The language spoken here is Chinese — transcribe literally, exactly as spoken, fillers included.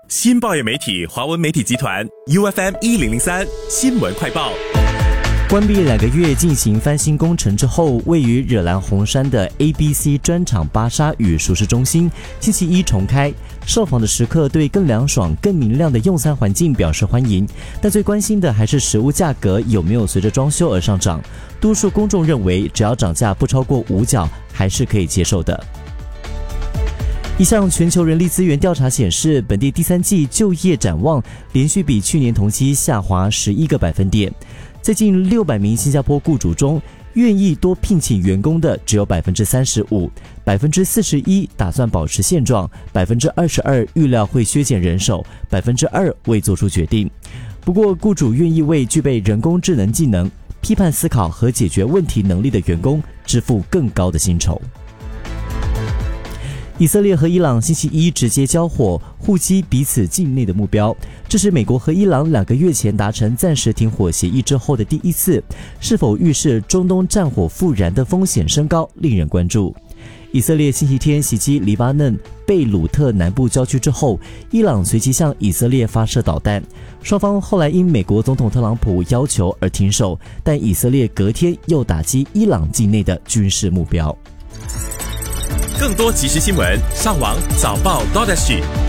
新报业媒体华文媒体集团 U F M 一零零三新闻快报。 关闭两个月进行翻新工程之后，位于惹兰红山的 A B C 专场巴沙与熟食中心星期一重开。受访的食客对更凉爽、更明亮的用餐环境表示欢迎，但最关心的还是食物价格有没有随着装修而上涨。多数公众认为，只要涨价不超过五角，还是可以接受的。一项全球人力资源调查显示，本地第三季就业展望连续比去年同期下滑十一个百分点。在近六百名新加坡雇主中，愿意多聘请员工的只有百分之三十五，百分之四十一打算保持现状，百分之二十二预料会削减人手，百分之二未做出决定。不过，雇主愿意为具备人工智能技能、批判思考和解决问题能力的员工支付更高的薪酬。以色列和伊朗星期一直接交火，互击彼此境内的目标。这是美国和伊朗两个月前达成暂时停火协议之后的第一次，是否预示中东战火复燃的风险升高，令人关注。以色列星期天袭击黎巴嫩贝鲁特南部郊区之后，伊朗随即向以色列发射导弹。双方后来因美国总统特朗普要求而停手，但以色列隔天又打击伊朗境内的军事目标。 更多即时新闻，上网早报 .dot S G。